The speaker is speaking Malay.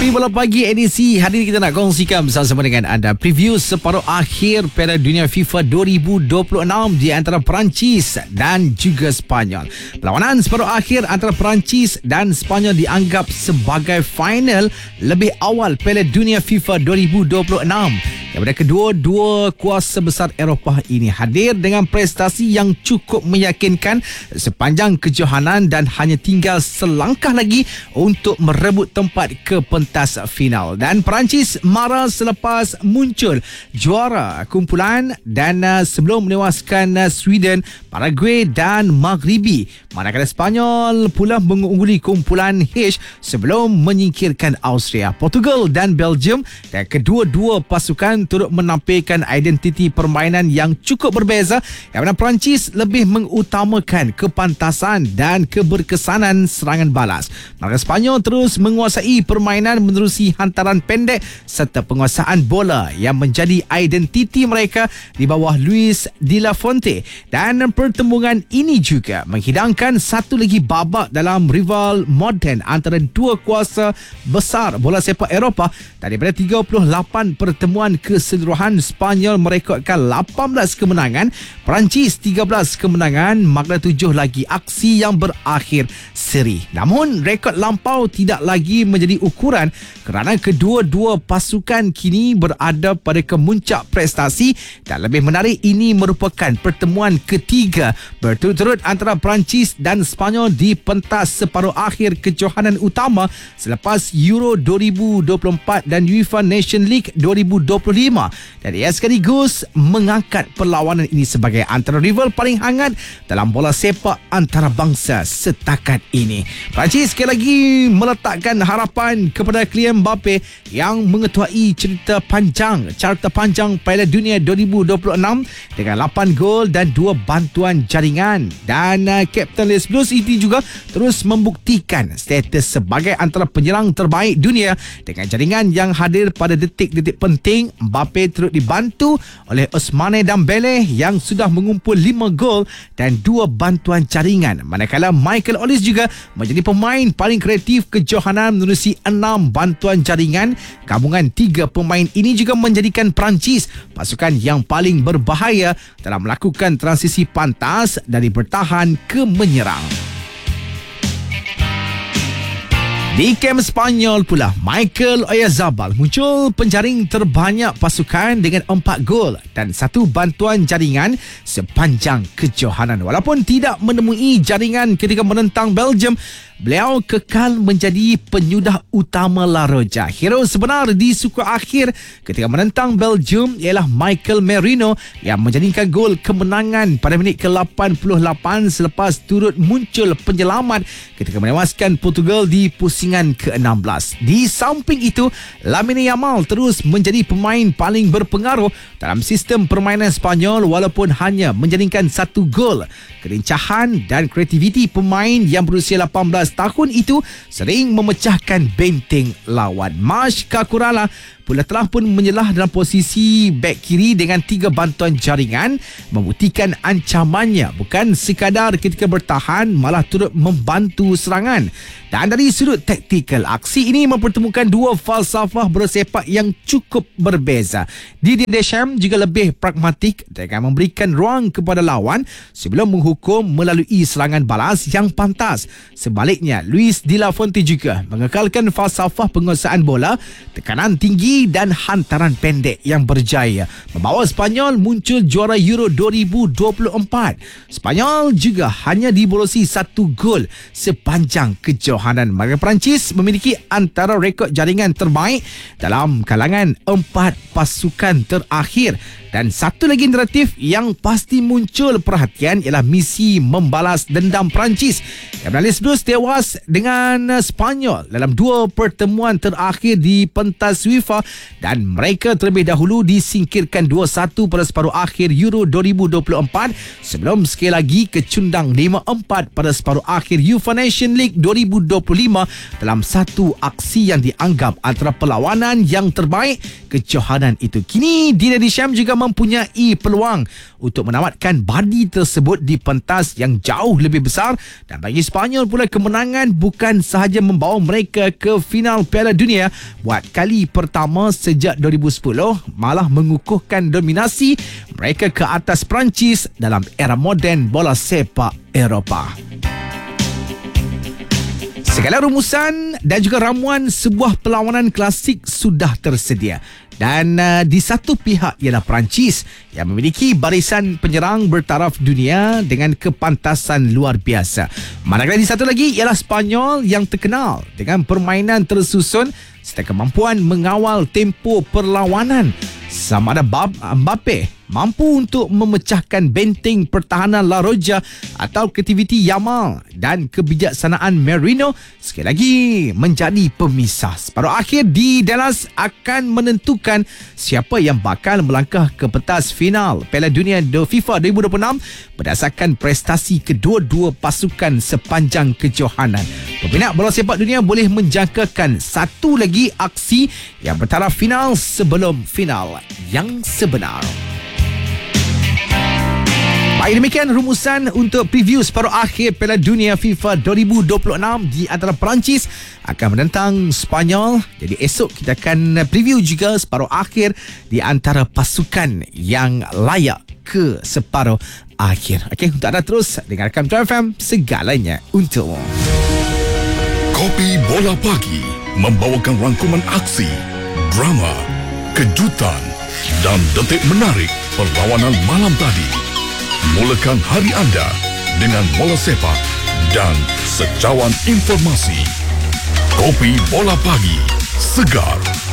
Kopi Bola Pagi edisi hari ini kita nak kongsikan bersama dengan anda preview separuh akhir Piala Dunia FIFA 2026 di antara Perancis dan juga Sepanyol. Perlawanan separuh akhir antara Perancis dan Sepanyol dianggap sebagai final lebih awal Piala Dunia FIFA 2026. Daripada kedua-dua kuasa besar Eropah ini hadir dengan prestasi yang cukup meyakinkan sepanjang kejohanan dan hanya tinggal selangkah lagi untuk merebut tempat ke pentas final. Dan Perancis marah selepas muncul juara kumpulan dan sebelum menewaskan Sweden, Paraguay dan Maghribi. Manakala Sepanyol pula mengungguli kumpulan H sebelum menyingkirkan Austria, Portugal dan Belgium. Dan kedua-dua pasukan turut menampilkan identiti permainan yang cukup berbeza, yang mana Perancis lebih mengutamakan kepantasan dan keberkesanan serangan balas. Maka Sepanyol terus menguasai permainan menerusi hantaran pendek serta penguasaan bola yang menjadi identiti mereka di bawah Luis de la Fuente. Dan pertembungan ini juga menghidangkan satu lagi babak dalam rival moden antara dua kuasa besar bola sepak Eropah. Daripada 38 pertemuan keseluruhan, Sepanyol merekodkan 18 kemenangan, Perancis 13 kemenangan, manakala 7 lagi aksi yang berakhir seri. Namun rekod lampau tidak lagi menjadi ukuran kerana kedua-dua pasukan kini berada pada kemuncak prestasi, dan lebih menarik ini merupakan pertemuan ketiga berturut-turut antara Perancis dan Sepanyol di pentas separuh akhir kejohanan utama selepas Euro 2024 dan UEFA Nation League 2025, dan ia sekaligus mengangkat perlawanan ini sebagai antara rival paling hangat dalam bola sepak antarabangsa setakat ini. Perancis sekali lagi meletakkan harapan kepada Kylian Mbappe yang mengetuai carta panjang Piala Dunia 2026 dengan 8 gol dan 2 bantuan jaringan. Dan Kapten Les Blues itu juga terus membuktikan status sebagai antara penyerang terbaik dunia dengan jaringan yang hadir pada detik-detik penting. Mbappe turut dibantu oleh Ousmane Dembele yang sudah mengumpul 5 gol dan 2 bantuan jaringan, manakala Michael Olise juga menjadi pemain paling kreatif kejohanan menerusi 6 bantuan jaringan. Gabungan 3 pemain ini juga menjadikan Perancis pasukan yang paling berbahaya dalam melakukan transisi pantas dari bertahan ke menyerang. Di kem Sepanyol pula, Mikel Oyarzabal muncul penjaring terbanyak pasukan dengan 4 gol dan 1 bantuan jaringan sepanjang kejohanan. Walaupun tidak menemui jaringan ketika menentang Belgium, beliau kekal menjadi penyudah utama La Roja. Hero sebenar di suku akhir ketika menentang Belgium ialah Michael Merino yang menjadikan gol kemenangan pada minit ke-88 selepas turut muncul penyelamat ketika menewaskan Portugal di pusingan ke-16. Di samping itu, Lamine Yamal terus menjadi pemain paling berpengaruh dalam sistem permainan Sepanyol walaupun hanya menjadikan 1 gol. Kelincahan dan kreativiti pemain yang berusia 18 tahun itu sering memecahkan benteng lawan. Marc Cucurella pula telah pun menyelah dalam posisi bek kiri dengan 3 bantuan jaringan, membuktikan ancamannya bukan sekadar ketika bertahan, malah turut membantu serangan. Dan dari sudut taktikal, aksi ini mempertemukan 2 falsafah bersepak yang cukup berbeza. Didier Deschamps juga lebih pragmatik dengan memberikan ruang kepada lawan sebelum menghukum melalui serangan balas yang pantas. Sebaliknya, Luis de la Fuente juga mengekalkan falsafah penguasaan bola, tekanan tinggi dan hantaran pendek yang berjaya membawa Sepanyol muncul juara Euro 2024. Sepanyol juga hanya dibolosi 1 gol sepanjang kejohanan. Maka Perancis memiliki antara rekod jaringan terbaik dalam kalangan 4 pasukan terakhir. Dan satu lagi naratif yang pasti muncul perhatian ialah misi membalas dendam Perancis. Les Blues tewas dengan Sepanyol dalam 2 pertemuan terakhir di pentas UEFA dan mereka terlebih dahulu disingkirkan 2-1 pada separuh akhir Euro 2024 sebelum sekali lagi kecundang 5-4 pada separuh akhir UEFA Nation League 2025 dalam satu aksi yang dianggap antara perlawanan yang terbaik kejohanan itu. Kini Dinedi Sham juga mempunyai peluang untuk menamatkan badi tersebut di pentas yang jauh lebih besar, dan bagi Sepanyol pula kemenangan bukan sahaja membawa mereka ke final Piala Dunia buat kali pertama sejak 2010, malah mengukuhkan dominasi mereka ke atas Perancis dalam era moden bola sepak Eropah. Segala rumusan dan juga ramuan sebuah perlawanan klasik sudah tersedia. Dan di satu pihak ialah Perancis yang memiliki barisan penyerang bertaraf dunia dengan kepantasan luar biasa. Manakala di satu lagi ialah Sepanyol yang terkenal dengan permainan tersusun serta kemampuan mengawal tempo perlawanan. Sama ada Mbappe mampu untuk memecahkan benteng pertahanan La Roja atau kreativiti Yamal dan kebijaksanaan Merino sekali lagi menjadi pemisah. Separuh akhir di Dallas akan menentukan siapa yang bakal melangkah ke pentas final Piala Dunia FIFA 2026 berdasarkan prestasi kedua-dua pasukan sepanjang kejohanan. Peminat bola sepak dunia boleh menjangkakan satu lagi aksi yang bertaraf final sebelum final yang sebenar. Baik, demikian rumusan untuk preview separuh akhir Piala Dunia FIFA 2026 di antara Perancis akan menentang Sepanyol. Jadi esok kita akan preview juga separuh akhir di antara pasukan yang layak ke separuh akhir. Okey, untuk anda terus dengarkan Metro FM, segalanya untukmu. Kopi Bola Pagi membawakan rangkuman aksi, drama, kejutan dan detik menarik perlawanan malam tadi. Mulakan hari anda dengan bola sepak dan secawan informasi. Kopi Bola Pagi, segar,